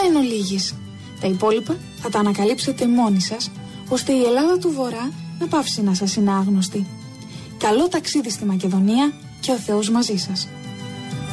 εν ολίγης. Τα υπόλοιπα θα τα ανακαλύψετε μόνοι σας, ώστε η Ελλάδα του Βορρά να πάυσει να σας είναι άγνωστη. Καλό ταξίδι στη Μακεδονία και ο Θεός μαζί σας.